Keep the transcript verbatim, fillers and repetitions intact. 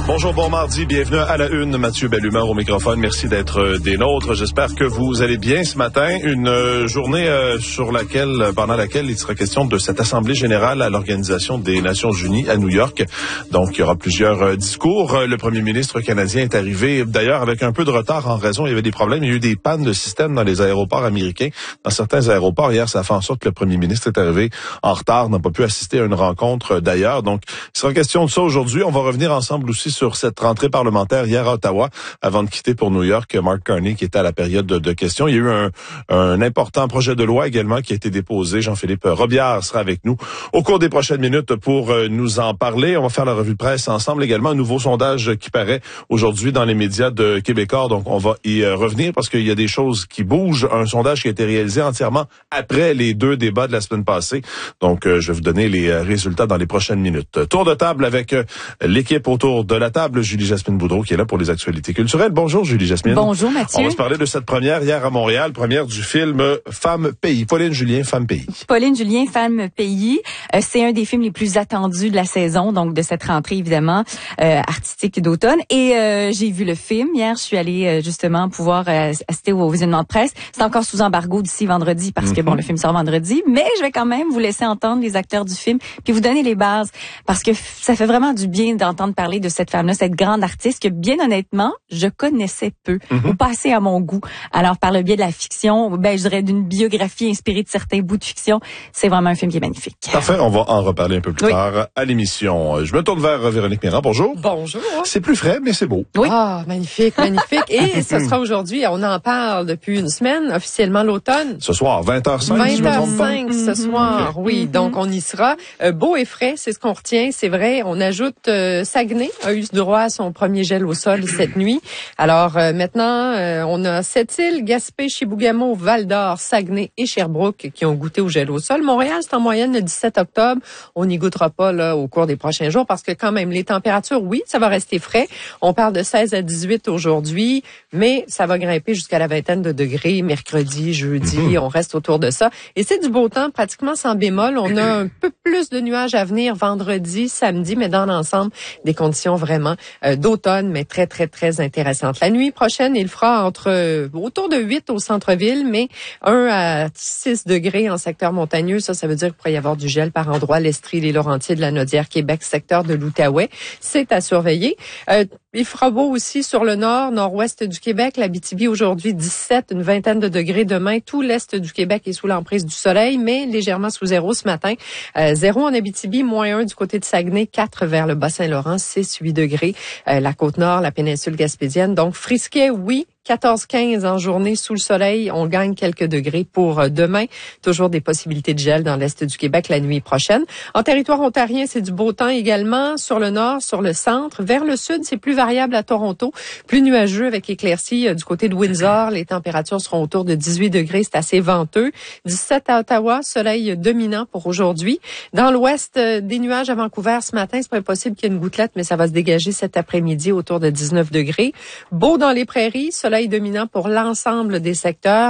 Bonjour, bon mardi, bienvenue à la une. Mathieu Bellumeur au microphone, merci d'être des nôtres. J'espère que vous allez bien ce matin. Une euh, journée euh, sur laquelle, pendant laquelle il sera question de cette Assemblée générale à l'Organisation des Nations unies à New York. Donc, il y aura plusieurs euh, discours. Le premier ministre canadien est arrivé, d'ailleurs, avec un peu de retard en raison, il y avait des problèmes. Il y a eu des pannes de système dans les aéroports américains. Dans certains aéroports, hier, ça a fait en sorte que le premier ministre est arrivé en retard, n'a pas pu assister à une rencontre d'ailleurs. Donc, il sera question de ça aujourd'hui. On va revenir ensemble aussi sur cette rentrée parlementaire hier à Ottawa, avant de quitter pour New York, Mark Carney, qui était à la période de, de questions. Il y a eu un, un important projet de loi également qui a été déposé. Jean-Philippe Robillard sera avec nous au cours des prochaines minutes pour euh, nous en parler. On va faire la revue de presse ensemble également. Un nouveau sondage qui paraît aujourd'hui dans les médias de Québécois. Donc, on va y euh, revenir parce qu'il y a des choses qui bougent. Un sondage qui a été réalisé entièrement après les deux débats de la semaine passée. Donc, euh, je vais vous donner les euh, résultats dans les prochaines minutes. Tour de table avec euh, l'équipe autour de la table. Julie-Jasmine Boudreau qui est là pour les actualités culturelles. Bonjour Julie-Jasmine. Bonjour Mathieu. On va se parler de cette première hier à Montréal, première du film Femme Pays. Pauline Julien, Femme Pays. Pauline Julien, Femme Pays. Euh, c'est un des films les plus attendus de la saison, donc de cette rentrée évidemment euh, artistique d'automne. Et euh, j'ai vu le film hier. Je suis allée euh, justement pouvoir euh, assister au visionnement de presse. C'est encore sous embargo d'ici vendredi parce que mm-hmm. bon, le film sort vendredi, mais je vais quand même vous laisser entendre les acteurs du film puis vous donner les bases parce que ça fait vraiment du bien d'entendre parler de cette femme-là, cette grande artiste que, bien honnêtement, je connaissais peu, mm-hmm. ou pas assez à mon goût. Alors, par le biais de la fiction, ben, je dirais d'une biographie inspirée de certains bouts de fiction, c'est vraiment un film qui est magnifique. Parfait, on va en reparler un peu plus oui. tard à l'émission. Je me tourne vers Véronique Méran. Bonjour. Bonjour. C'est plus frais, mais c'est beau. Oui. Ah, magnifique, magnifique. Et ce sera aujourd'hui, on en parle depuis une semaine, officiellement l'automne. Ce soir, vingt heures cinq. vingt heures cinq ce mm-hmm. soir, oui. Mm-hmm. Donc, on y sera. Euh, beau et frais, c'est ce qu'on retient, c'est vrai. On ajoute euh, Saguenay a eu droit à son premier gel au sol cette nuit. Alors euh, maintenant, euh, on a Sept-Îles, Gaspé, Chibougamau, Val-d'Or, Saguenay et Sherbrooke qui ont goûté au gel au sol. Montréal, c'est en moyenne le dix-sept octobre. On n'y goûtera pas là au cours des prochains jours parce que quand même, les températures, oui, ça va rester frais. On parle de seize à dix-huit aujourd'hui, mais ça va grimper jusqu'à la vingtaine de degrés mercredi, jeudi. Mm-hmm. On reste autour de ça. Et c'est du beau temps, pratiquement sans bémol. On a un peu plus de nuages à venir vendredi, samedi, mais dans l'ensemble, des conditions vraiment euh, d'automne, mais très, très, très intéressante. La nuit prochaine, il fera entre euh, autour de huit au centre-ville, mais un à six degrés en secteur montagneux. Ça, ça veut dire qu'il pourrait y avoir du gel par endroits. L'Estrie, les Laurentides, la Naudière, Québec, secteur de l'Outaouais. C'est à surveiller. Euh, il fera beau aussi sur le nord, nord-ouest du Québec. L'Abitibi aujourd'hui dix-sept, une vingtaine de degrés demain. Tout l'est du Québec est sous l'emprise du soleil, mais légèrement sous zéro ce matin. Euh, zéro en Abitibi, moins un du côté de Saguenay, quatre vers le Bas-Saint-Laurent, six, huit degrés. Euh, la Côte-Nord, la péninsule gaspésienne. Donc, frisquet, oui. quatorze quinze en journée sous le soleil. On gagne quelques degrés pour demain. Toujours des possibilités de gel dans l'est du Québec la nuit prochaine. En territoire ontarien, c'est du beau temps également. Sur le nord, sur le centre. Vers le sud, c'est plus variable à Toronto. Plus nuageux avec éclaircies du côté de Windsor. Les températures seront autour de dix-huit degrés. C'est assez venteux. dix-sept à Ottawa. Soleil dominant pour aujourd'hui. Dans l'ouest, des nuages à Vancouver ce matin. C'est pas impossible qu'il y ait une gouttelette, mais ça va se dégager cet après-midi autour de dix-neuf degrés. Beau dans les prairies. Soleil dominant pour l'ensemble des secteurs.